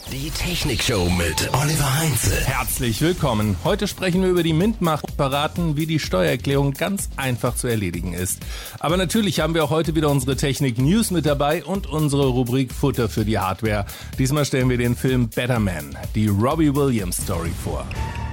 Die Technikshow mit Oliver Heinze. Herzlich willkommen. Heute sprechen wir über die Mint-Macht und verraten, wie die Steuererklärung ganz einfach zu erledigen ist. Aber natürlich haben wir auch heute wieder unsere Technik-News mit dabei und unsere Rubrik Futter für die Hardware. Diesmal stellen wir den Film Better Man, die Robbie Williams Story vor.